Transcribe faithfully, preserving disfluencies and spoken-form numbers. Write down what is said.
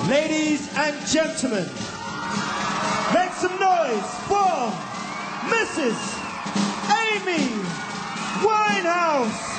Ladies and gentlemen, make some noise for Missus Amy Winehouse.